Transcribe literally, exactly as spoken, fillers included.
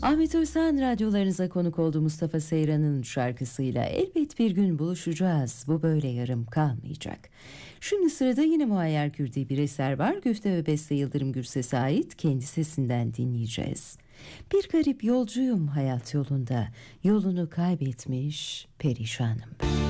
Ahmet Özhan radyolarınıza konuk olduğu Mustafa Seyran'ın şarkısıyla elbet bir gün buluşacağız. Bu böyle yarım kalmayacak. Şimdi sırada yine Muayyer Kürdi bir eser var. Güfte ve beste Yıldırım Gürses'e ait, kendi sesinden dinleyeceğiz. Bir garip yolcuyum hayat yolunda, yolunu kaybetmiş perişanım ben.